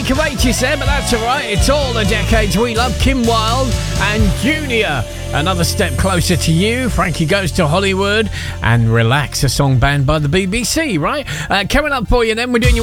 week of 87, but that's all right. It's all the decades we love. Kim Wilde and Junior. Another step closer to you. Frankie Goes to Hollywood and Relax, a song banned by the BBC, right? Coming up for you then, we're doing your